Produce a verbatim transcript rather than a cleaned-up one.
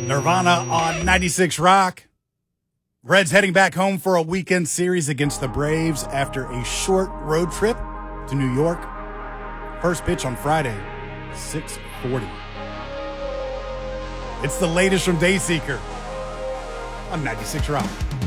Nirvana on ninety-six Rock. Reds heading back home for a weekend series against the Braves after a short road trip to New York. First pitch on Friday, six forty. It's the latest from Dayseeker on ninety-six Rock.